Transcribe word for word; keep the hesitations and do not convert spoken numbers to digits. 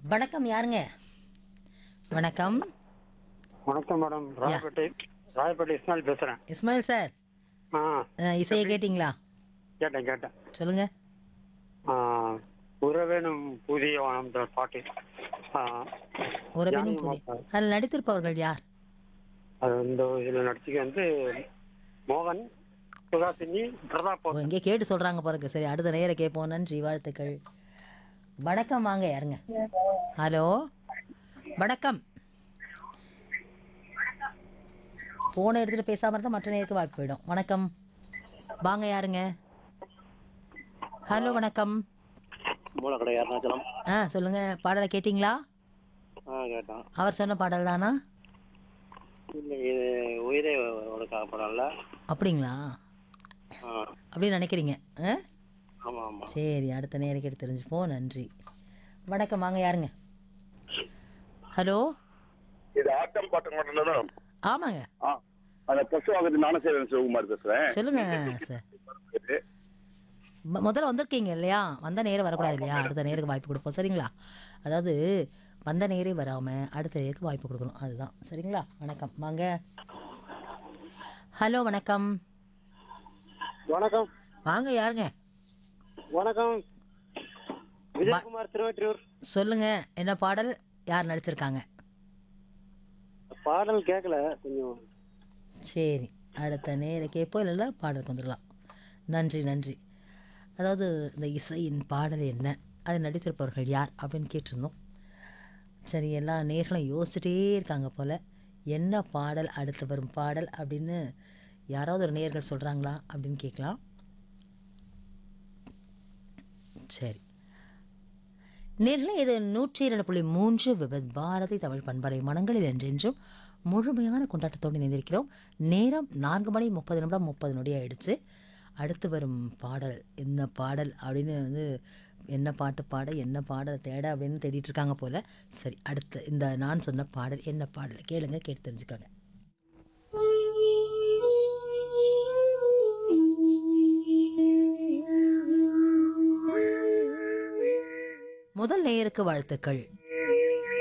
வணக்கம் யாருங்க? வணக்கம். வணக்கம் மேடம். ராயப்பேட்டை ராயப்பேட்டை இஸ்மாயில் பேசுறேன். இஸ்மாயில் சார், ஆ அஹ், இசையை கேட்டிங்களா? கேட்டேன் கேட்டேன். சொல்லுங்க. ஆ, உறவேனும் புதிய வானம் இந்த பாட்டு. ஆ, உறவினும் ஜானகி புதிய மாஸ்டர். அதில் நடித்திருப்பவர்கள் யார்? அது இந்த இதில் நடிச்சுக்க வந்து மோகன், சுகாசினி, பிரதாப் ஓ, போத்தன். இங்கே கேட்டு சொல்கிறாங்க பாருங்க. சரி, அடுத்த நேர கேட்போம். நன்றி, வாழ்த்துக்கள். வணக்கம், வாங்க யாருங்க? ஹலோ, வணக்கம். ஃபோனை எடுத்துகிட்டு பேசாமல் இருந்தால் மற்ற நேரத்துக்கு வாய்ப்பு போயிடும். வணக்கம், வாங்க யாருங்க? ஹலோ, வணக்கம். மூலக்கடை அருணாச்சலம். ஆ சொல்லுங்கள், பாடலை கேட்டிங்களா? ஆ கேட்டேன். அவர் சொன்ன பாடல் தானா? இல்லை, இது உயிரே உனக்காக படம்ல. அப்படிங்களா? ஆ அப்படின்னு நினைக்கிறீங்க? ஆ ஆமாம் ஆமாம். சரி, அடுத்த நேரம் கேட்டு தெரிஞ்சுப்போம். நன்றி, வணக்கம். வாங்க யாருங்க? ஹலோ. இது ஆட்டம் பாட்டம் மட்டும் தான். ஆமாங்க, ஆ அந்த பசு வாங்கறது நானும் சேரன் சிவகுமார் பேசுறேன். சொல்லுங்க சார். மொ- முதல்ல வந்திருக்கீங்க இல்லையா? வந்த நேரம் வரக்கூடாது இல்லையா? அடுத்த நேருக்கு வாய்ப்பு கொடுப்போம், சரிங்களா? அதாவது வந்த நேரே வராமல் அடுத்த நேருக்கு வாய்ப்பு கொடுக்கணும், அதுதான், சரிங்களா? வணக்கம், வாங்க. ஹலோ, வணக்கம். வணக்கம். வாங்க யாருங்க? வணக்கம். விஜயகுமார், திருவற்றியூர். சொல்லுங்க, என்ன பாடல், யார் நடிச்சிருக்காங்க? பாடல் கேட்கல கொஞ்சம். சரி, அடுத்த நேரம் கேட்போம், இல்லைல்ல பாடலுக்கு வந்துடலாம். நன்றி நன்றி. அதாவது இந்த இசையின் பாடல் என்ன, அது நடித்திருப்பவர்கள் யார் அப்படின்னு கேட்டிருந்தோம். சரி, எல்லா நேர்களும் யோசிச்சுட்டே இருக்காங்க போல், என்ன பாடல், அடுத்து வரும் பாடல் அப்படின்னு யாராவது ஒரு நேர்கள் சொல்கிறாங்களா அப்படின்னு கேட்கலாம். சரி நேர்களே, இது நூற்றி இரண்டு புள்ளி மூன்று விபத் பாரதி தமிழ் பண்பலை மனங்களில் என்றென்றும் முழுமையான கொண்டாட்டத்தோடு இணைந்திருக்கிறோம். நேரம் நான்கு மணி முப்பது நிமிடம் முப்பது நொடி ஆயிடுச்சு. அடுத்து வரும் பாடல் என்ன பாடல் அப்படின்னு வந்து என்ன பாட்டு பாட, என்ன பாடல் தேட அப்படின்னு தேடிட்டு இருக்காங்க போல். சரி, அடுத்து இந்த நான் சொன்ன பாடல் என்ன பாடல் கேளுங்க, கேட்டு தெரிஞ்சுக்கோங்க. முதல் நேயருக்கு வாழ்த்துக்கள்.